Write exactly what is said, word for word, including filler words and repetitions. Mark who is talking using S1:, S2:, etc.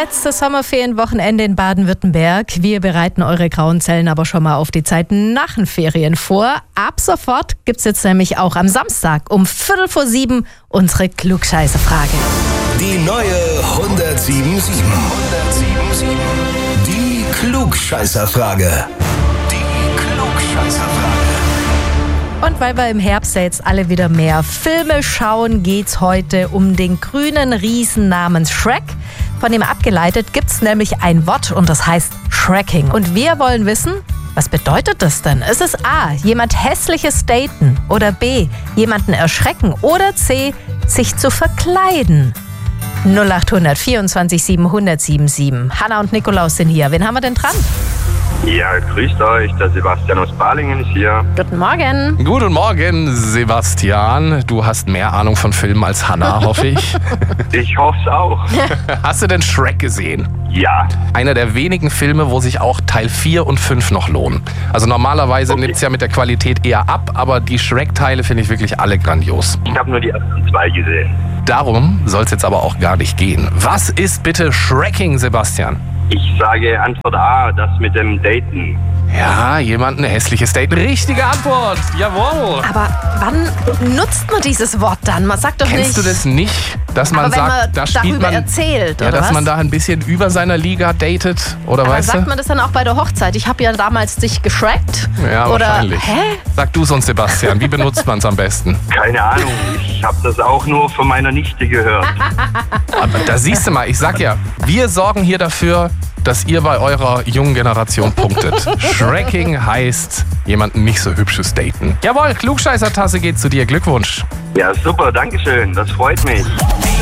S1: Letztes Sommerferienwochenende in Baden-Württemberg. Wir bereiten eure grauen Zellen aber schon mal auf die Zeit nach den Ferien vor. Ab sofort gibt es jetzt nämlich auch am Samstag um Viertel vor sieben unsere Klugscheißer-Frage.
S2: Die neue hundertsieben Komma sieben. Die Klugscheißer-Frage. Die Klugscheißer-Frage.
S1: Und weil wir im Herbst ja jetzt alle wieder mehr Filme schauen, geht's heute um den grünen Riesen namens Shrek. Von dem abgeleitet gibt's nämlich ein Wort und das heißt Shrekking. Und wir wollen wissen, was bedeutet das denn? Ist es A, jemand Hässliches daten oder B, jemanden erschrecken oder C, sich zu verkleiden? null acht hundert vierundzwanzig siebenhundert siebenundsieben. Hanna und Nikolaus sind hier. Wen haben wir denn dran?
S3: Ja, grüßt euch, der Sebastian aus Balingen ist hier.
S1: Guten Morgen.
S4: Guten Morgen, Sebastian. Du hast mehr Ahnung von Filmen als Hanna, hoffe ich.
S3: Ich hoffe es auch.
S4: Hast du denn Shrek gesehen?
S3: Ja.
S4: Einer der wenigen Filme, wo sich auch Teil vier und fünf noch lohnen. Also normalerweise
S3: Okay.
S4: nimmt es ja mit der Qualität eher ab, aber die Shrek-Teile finde ich wirklich alle grandios.
S3: Ich habe nur die ersten zwei gesehen.
S4: Darum soll es jetzt aber auch gar nicht gehen. Was ist bitte Shrekking, Sebastian?
S3: Ich sage Antwort A, das mit dem Daten.
S4: Ja, jemand ein hässliches Date. Richtige Antwort. Jawohl.
S1: Aber wann nutzt man dieses Wort dann? Man sagt doch
S4: Kennst
S1: nicht...
S4: du das nicht, dass man
S1: aber wenn
S4: sagt,
S1: man
S4: da spielt
S1: darüber
S4: man,
S1: erzählt,
S4: ja,
S1: oder
S4: dass
S1: was?
S4: man da ein bisschen über seiner Liga datet, oder
S1: aber
S4: weißt
S1: sagt
S4: du?
S1: man das dann auch bei der Hochzeit? Ich habe ja damals dich geschreckt.
S4: Ja,
S1: oder,
S4: wahrscheinlich.
S1: Hä?
S4: Sag du es uns, Sebastian. Wie benutzt man es am besten?
S3: Keine Ahnung, ich habe das auch nur von meiner Nichte gehört.
S4: Aber da siehst du mal, ich sag ja, wir sorgen hier dafür, dass ihr bei eurer jungen Generation punktet. Shrekking heißt, jemanden nicht so hübsches daten. Jawohl, Klugscheißer-Tasse geht zu dir. Glückwunsch.
S3: Ja, super, dankeschön, das freut mich.